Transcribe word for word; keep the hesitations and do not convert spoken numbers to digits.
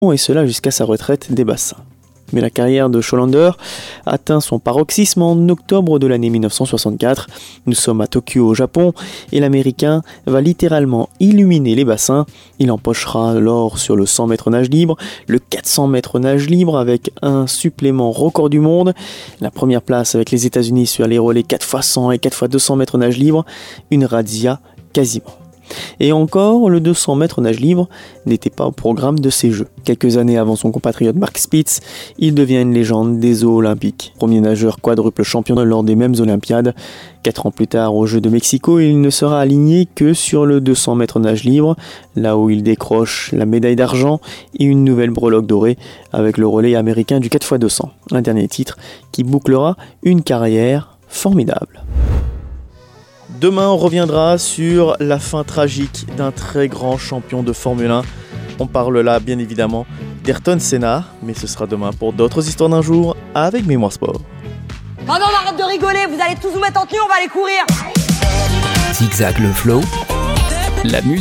et cela jusqu'à sa retraite des bassins. Mais la carrière de Sjölander atteint son paroxysme en octobre de l'année dix-neuf cent soixante-quatre. Nous sommes à Tokyo au Japon et l'Américain va littéralement illuminer les bassins. Il empochera l'or sur le cent mètres nage libre, le quatre cents mètres nage libre avec un supplément record du monde, la première place avec les États-Unis sur les relais quatre fois cent et quatre fois deux cents mètres nage libre, une razzia quasiment. Et encore, le deux cents mètres nage libre n'était pas au programme de ces Jeux. Quelques années avant son compatriote Mark Spitz, il devient une légende des eaux olympiques. Premier nageur quadruple champion lors des mêmes Olympiades. Quatre ans plus tard, aux Jeux de Mexico, il ne sera aligné que sur le deux cents mètres nage libre, là où il décroche la médaille d'argent et une nouvelle breloque dorée avec le relais américain du quatre fois deux cents. Un dernier titre qui bouclera une carrière formidable. Demain, on reviendra sur la fin tragique d'un très grand champion de Formule un. On parle là, bien évidemment, d'Ayrton Senna, mais ce sera demain pour d'autres histoires d'un jour avec Mémoire Sport. Oh non, on arrête de rigoler, vous allez tous vous mettre en tenue, on va aller courir. Zigzag le flow, la musique.